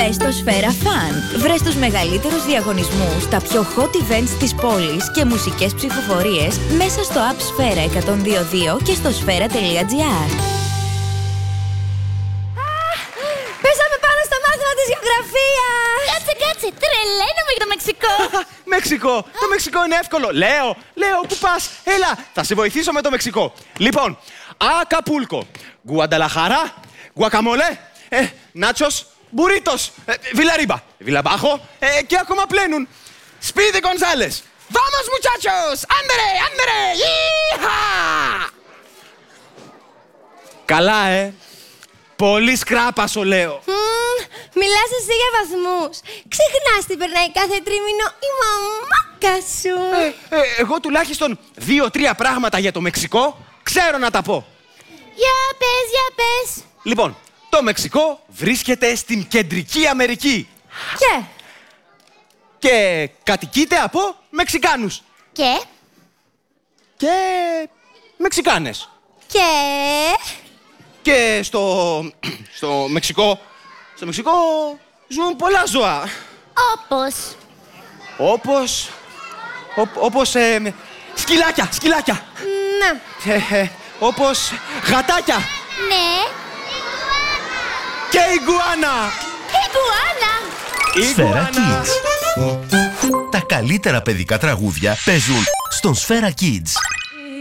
Μπες στο Σφαίρα Fun. Βρες τους μεγαλύτερους διαγωνισμούς, τα πιο hot events της πόλης και μουσικές ψηφοφορίες μέσα στο app Σφαίρα 102.2 και στο σφαίρα.gr. Πέσαμε πάνω στο μάθημα της γεωγραφίας! Κάτσε, τρελαίνομαι για το Μεξικό! Μεξικό! Το Μεξικό είναι εύκολο! Λέω, πού πας? Έλα, θα σε βοηθήσω με το Μεξικό. Λοιπόν, Ακαπούλκο, Γκουανταλαχάρα, Γκουακαμολέ, Νάτσος, Μπουρίτος, Βιλαρίμπα, Βιλαμπάχο και ακόμα πλένουν. Σπίδι Γκονζάλες. Vamos muchachos! Άντερε! Ιχα! Καλά, Πολύ σκράπασο, λέω. Μιλάς εσύ για βαθμούς. Ξεχνάς τι περνάει κάθε τρίμηνο η μαμάκα σου. Εγώ τουλάχιστον 2-3 πράγματα για το Μεξικό ξέρω να τα πω. Για πες! Λοιπόν, το Μεξικό βρίσκεται στην Κεντρική Αμερική. Και κατοικείται από Μεξικάνους. Και Μεξικάνες. Και στο Μεξικό ζουν πολλά ζώα. Όπως σκυλάκια. Να. Όπως γατάκια. Ναι. Και ιγκουάνα. Σφαίρα Kids. Τα καλύτερα παιδικά τραγούδια παίζουν στον Σφαίρα Kids.